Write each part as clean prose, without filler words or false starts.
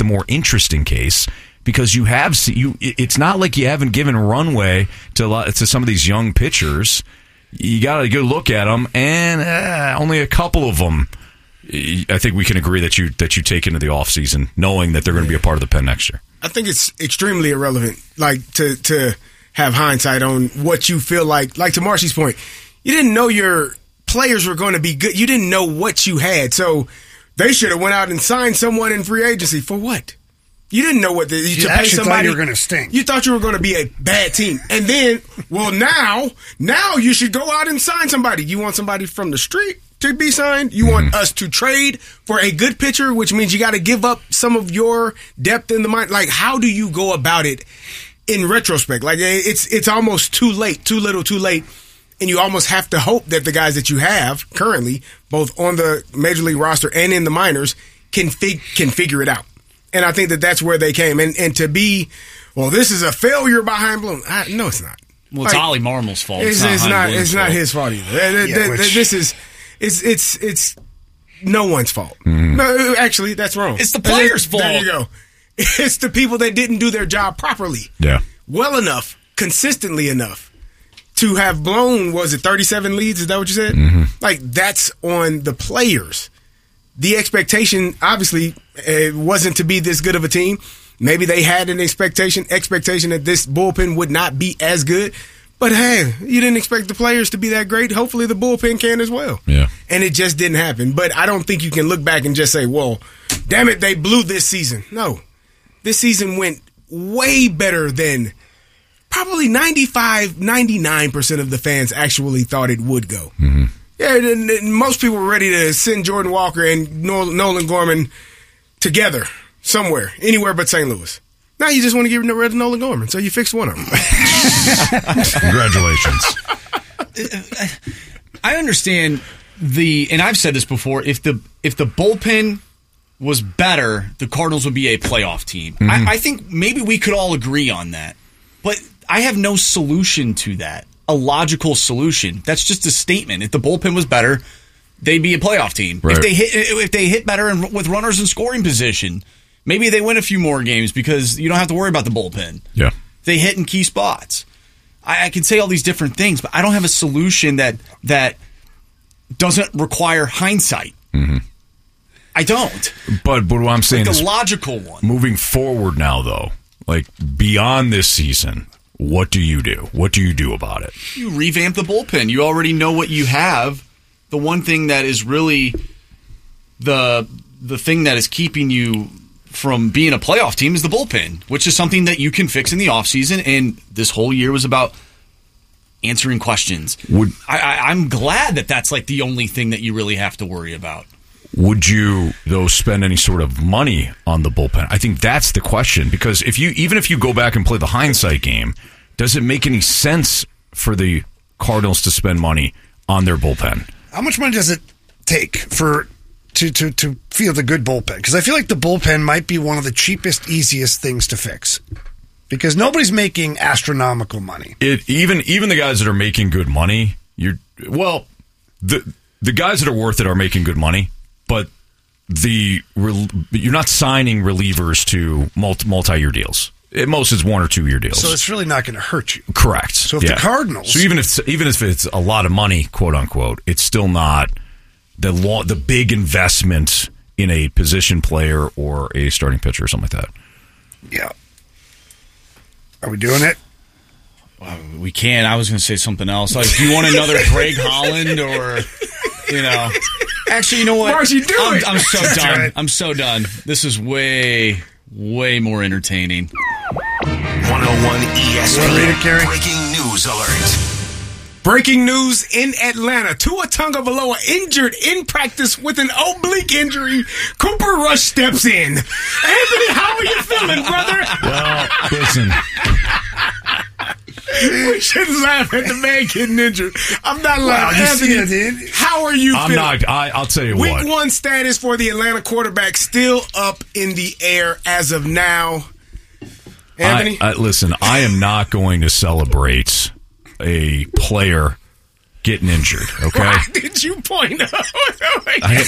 more interesting case because you have it's not like you haven't given runway to some of these young pitchers. You got to go look at them, and only a couple of them I think we can agree that you take into the offseason knowing that they're going to be a part of the pen next year. I think it's extremely irrelevant, like to have hindsight on what you feel like. Like to Marcy's point, you didn't know your players were going to be good. You didn't know what you had, so they should have went out and signed someone in free agency for what? You didn't know what you actually thought you were going to stink. You thought you were going to be a bad team, and then now you should go out and sign somebody. You want somebody from the street to be signed? You want us to trade for a good pitcher, which means you got to give up some of your depth in the mind. Like, how do you go about it in retrospect? Like, it's almost too late, too little, too late, and you almost have to hope that the guys that you have currently, both on the major league roster and in the minors, can figure it out. And I think that that's where they came. And to be, well, this is a failure by Chaim Bloom. No, it's not. Well, it's Ollie Marmol's fault. It's not his fault either. This is. It's no one's fault. No, actually, that's wrong. It's the players' fault. There you go. It's the people that didn't do their job properly. Yeah. Well enough, consistently enough to have blown, was it 37 leads? Is that what you said? Like, that's on the players. The expectation, obviously, wasn't to be this good of a team. Maybe they had an expectation that this bullpen would not be as good. But, hey, you didn't expect the players to be that great. Hopefully the bullpen can as well. Yeah. And it just didn't happen. But I don't think you can look back and just say, well, damn it, they blew this season. No. This season went way better than probably 99% of the fans actually thought it would go. Yeah, most people were ready to send Jordan Walker and Nolan Gorman together somewhere, anywhere but St. Louis. Now you just want to get rid of Nolan Gorman, so you fixed one of them. Congratulations. I understand and I've said this before, if the bullpen was better, the Cardinals would be a playoff team. I think maybe we could all agree on that. But I have no solution to that. A logical solution. That's just a statement. If the bullpen was better, they'd be a playoff team. Right. If they hit better and with runners in scoring position, maybe they win a few more games because you don't have to worry about the bullpen. Yeah. They hit in key spots. I can say all these different things, but I don't have a solution that doesn't require hindsight. I don't. But what I'm saying is the logical one. Moving forward now, though, like beyond this season, what do you do? What do you do about it? You revamp the bullpen. You already know what you have. The one thing that is really the thing that is keeping you from being a playoff team is the bullpen, which is something that you can fix in the offseason. And this whole year was about answering questions. I'm glad that that's like the only thing that you really have to worry about. Would you, though, spend any sort of money on the bullpen? I think that's the question, because even if you go back and play the hindsight game, does it make any sense for the Cardinals to spend money on their bullpen? How much money does it take to field a good bullpen? Because I feel like the bullpen might be one of the cheapest, easiest things to fix. Because nobody's making astronomical money. Even the guys that are making good money, the guys that are worth it are making good money. But you're not signing relievers to multi-year deals. At most, it's 1 or 2 year deals. So it's really not going to hurt you. Correct. So if the Cardinals, so even if it's a lot of money, quote unquote, it's still not the big investment in a position player or a starting pitcher or something like that. Yeah. Are we doing it? We can. I was going to say something else. Like, do you want another Greg Holland or, Actually, you know what? Marcy, do it. I'm so done. Right. I'm so done. This is way, way more entertaining. 101 ESPN. Breaking news alert. Breaking news in Atlanta. Tua Tagovailoa injured in practice with an oblique injury. Cooper Rush steps in. Anthony, how are you feeling, brother? Well, listen. We shouldn't laugh at the man getting injured. I'm not laughing. Anthony, how are you feeling? I'll tell you Week what. Week 1 status for the Atlanta quarterback still up in the air as of now. Anthony? Listen, I am not going to celebrate a player getting injured, okay? Why did you point up? Why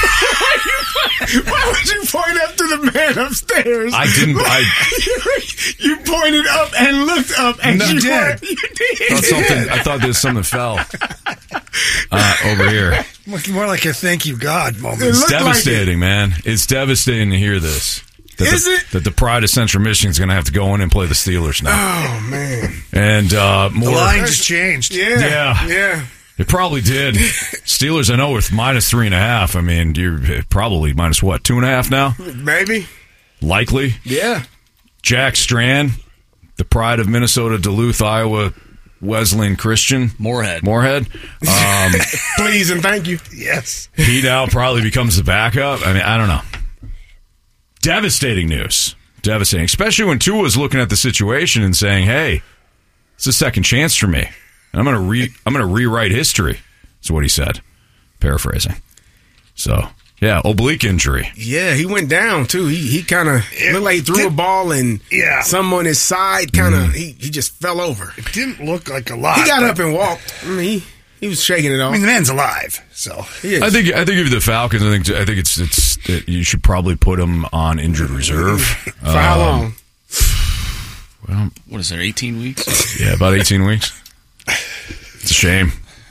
would you point up to the man upstairs? I didn't. You pointed up and looked up, and No, you you did. did. I thought there's something fell over here. More like a thank you, God moment. It It's looked like devastating, man. It's devastating to hear this. Is it? That the Pride of Central Michigan is going to have to go in and play the Steelers now. Oh man! And more. The line just changed. Yeah. It probably did. Steelers, I know, with minus 3.5. I mean, you're probably minus what, 2.5 now? Maybe. Likely. Yeah. Jack Strand, the Pride of Minnesota, Duluth, Iowa, Wesleyan Christian. Moorhead. Please and thank you. Yes. He now probably becomes the backup. I mean, I don't know. Devastating news. Devastating. Especially when Tua was looking at the situation and saying, hey, it's a second chance for me. And I'm going to rewrite history. That's what he said. Paraphrasing. So, yeah, oblique injury. Yeah, he went down too. He kind of looked like he threw a ball and some on his side kind of he just fell over. It didn't look like a lot. He got up and walked. I mean, he was shaking it off. I mean, the man's alive, so He is. I think if you're the Falcons, I think it's you should probably put him on injured reserve. For how long? Well, What is there, 18 weeks? yeah, about 18 weeks. It's a shame.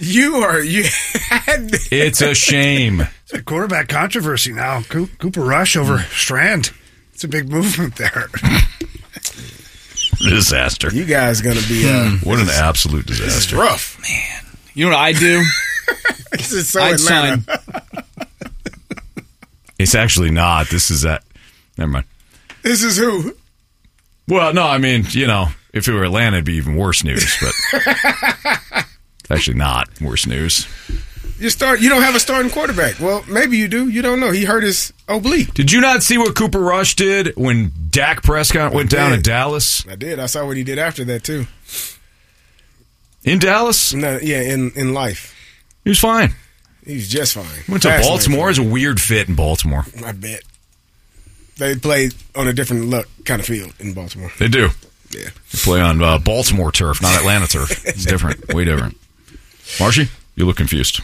It's a shame. it's a quarterback controversy now. Cooper Rush over Strand. It's a big movement there. Disaster. You guys gonna be What an absolute this is disaster. rough. You know what I'd do? This is so I'd Atlanta. sign. It's actually not. This is that. Never mind. This is who? Well, no, I mean, if it were Atlanta, it'd be even worse news, but actually not worse news. You don't have a starting quarterback. Well, maybe you do. You don't know. He hurt his oblique. Did you not see what Cooper Rush did when Dak Prescott went down in Dallas? I did. I saw what he did after that too. In Dallas? No, yeah, in life, He was fine. he's just fine. Went to Fascinating. Baltimore. It's a weird fit in Baltimore. I bet they played on a different kind of field in Baltimore. They do. Yeah. They play on Baltimore turf, not Atlanta turf. It's different. Way different. Marshy, you look confused.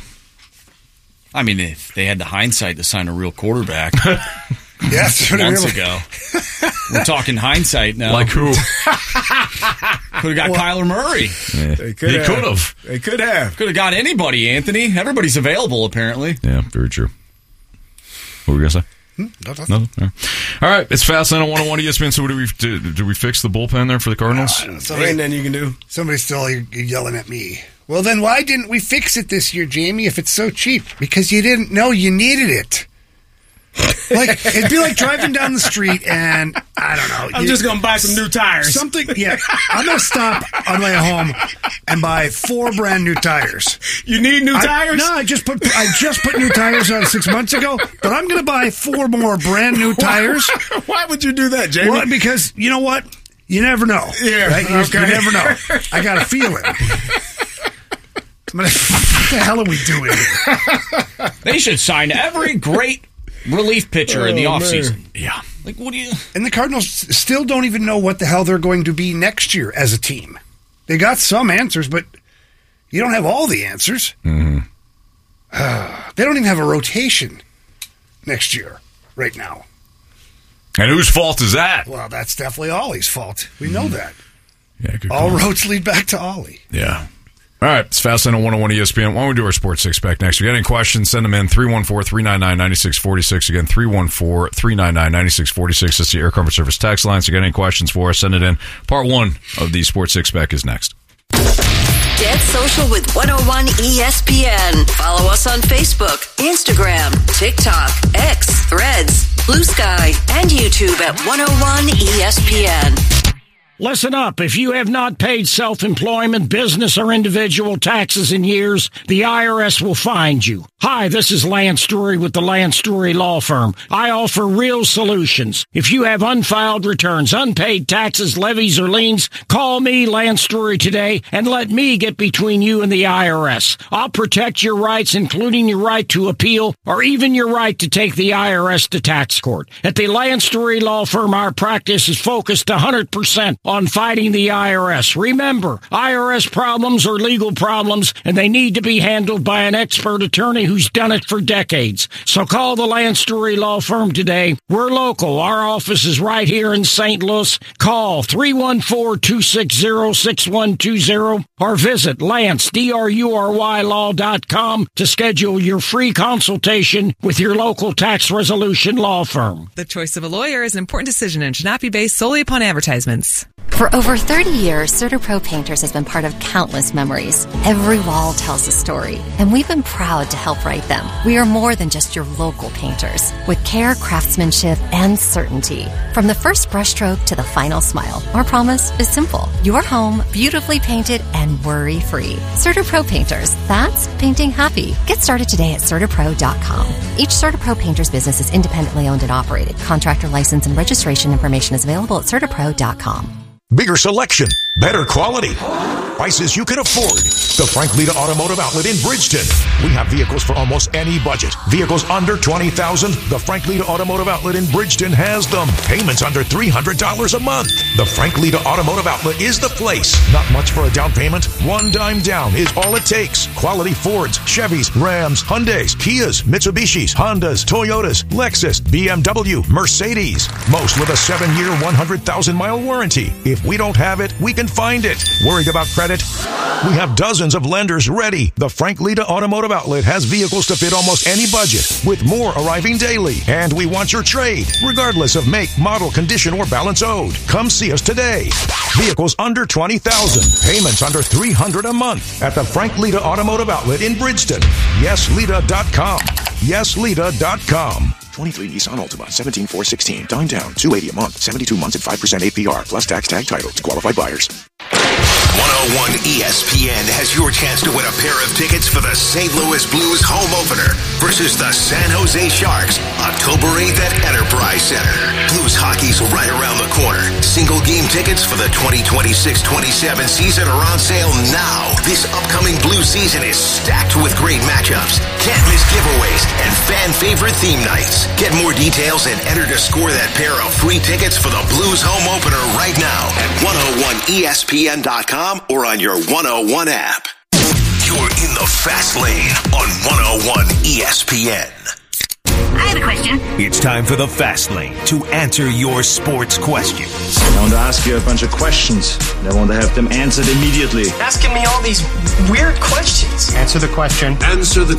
I mean, if they had the hindsight to sign a real quarterback Yes. months ago. We're talking hindsight now. Like who? Could have got Kyler Murray. They could He have. could have. They could have. Could have got anybody, Anthony. Everybody's available, apparently. Yeah, very true. What were we going to say? No. All right, it's Fastlane on 101 ESPN. So, do we fix the bullpen there for the Cardinals? There ain't nothing you can do. Somebody's still yelling at me. Well, then why didn't we fix it this year, Jamie, if it's so cheap? Because you didn't know you needed it. Like, it'd be like driving down the street and, I don't know. I'm just going to buy some new tires. Something, yeah. I'm going to stop on the way home and buy 4 brand new tires. You need new tires? No, I just put new tires on 6 months ago, but I'm going to buy 4 more brand new tires. Why would you do that, Jamie? Well, because, you know what? You never know. Yeah, right? You never know. I got a feeling. What the hell are we doing here? They should sign every great relief pitcher in the Oh, offseason. Yeah. Like, what do you... And the Cardinals still don't even know what the hell they're going to be next year as a team. They got some answers, but you don't have all the answers. Mm-hmm. They don't even have a rotation next year right now. And whose fault is that? Well, that's definitely Ollie's fault. We know that. Yeah, good All call. roads lead back to Ollie. Yeah. All right, it's Fastlane on 101 ESPN. Why don't we do our Sports Six Pack next? If you got any questions, send them in 314-399-9646. Again, 314-399-9646. That's the Air Comfort Service text line. So if you got any questions for us, send it in. Part 1 of the Sports Six Pack is next. Get social with 101 ESPN. Follow us on Facebook, Instagram, TikTok, X, Threads, Blue Sky, and YouTube at 101 ESPN. Listen up. If you have not paid self-employment, business, or individual taxes in years, the IRS will find you. Hi, this is Lance Drury with the Lance Drury Law Firm. I offer real solutions. If you have unfiled returns, unpaid taxes, levies, or liens, call me, Lance Drury, today and let me get between you and the IRS. I'll protect your rights, including your right to appeal or even your right to take the IRS to tax court. At the Lance Drury Law Firm, our practice is focused 100% on fighting the IRS. Remember, IRS problems are legal problems, and they need to be handled by an expert attorney who's done it for decades. So call the Lance Story Law Firm today. We're local. Our office is right here in St. Louis. Call 314-260-6120 or visit LanceDruryLaw.com to schedule your free consultation with your local tax resolution law firm. The choice of a lawyer is an important decision and should not be based solely upon advertisements. For over 30 years, CertaPro Painters has been part of countless memories. Every wall tells a story, and we've been proud to help write them. We are more than just your local painters, with care, craftsmanship, and certainty. From the first brushstroke to the final smile, our promise is simple. Your home, beautifully painted and worry-free. CertaPro Painters, that's painting happy. Get started today at CertaPro.com. Each CertaPro Painters business is independently owned and operated. Contractor license and registration information is available at CertaPro.com. Bigger selection, better quality, prices you can afford. The Frank Lita Automotive Outlet in Bridgeton. We have vehicles for almost any budget. Vehicles under $20,000. The Frank Lita Automotive Outlet in Bridgeton has them. Payments under $300 a month. The Frank Lita Automotive Outlet is the place. Not much for a down payment. $1 down is all it takes. Quality Fords, Chevys, Rams, Hyundais, Kias, Mitsubishis, Hondas, Toyotas, Lexus, BMW, Mercedes. Most with a 7-year, 100,000-mile warranty. If we don't have it, we can find it. Worried about credit? We have dozens of lenders ready. The Frank Lita Automotive Outlet has vehicles to fit almost any budget, with more arriving daily. And we want your trade, regardless of make, model, condition, or balance owed. Come see us today. Vehicles under $20,000. Payments under $300 a month at the Frank Lita Automotive Outlet in Bridgeton. YesLita.com. YesLita.com. 23 Nissan Altima, 17,416. Down, 280 a month, 72 months at 5% APR, plus tax tag title to qualified buyers. 101 ESPN has your chance to win a pair of tickets for the St. Louis Blues home opener versus the San Jose Sharks, October 8th at Enterprise Center. Blues hockey's right around the corner. Single game tickets for the 2026-27 season are on sale now. This upcoming Blues season is stacked with great matchups, can't miss giveaways, and fan favorite theme nights. Get more details and enter to score that pair of free tickets for the Blues home opener right now at 101ESPN.com or on your 101 app. You're in the fast lane on 101 ESPN. I have a question. It's time for the Fast Lane to answer your sports questions. I want to ask you a bunch of questions. I want to have them answered immediately. Asking me all these weird questions. Answer the question. Answer the